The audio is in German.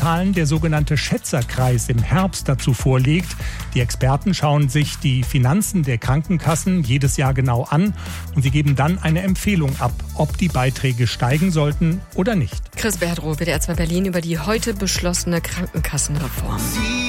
Zahlen der sogenannte Schätzerkreis im Herbst dazu vorlegt. Die Experten schauen sich die Finanzen der Krankenkassen jedes Jahr genau an und sie geben dann eine Empfehlung ab, ob die Beiträge steigen sollten oder nicht. Chris Berdrow, WDR 2 Berlin, über die heute beschlossene Krankenkassenreform.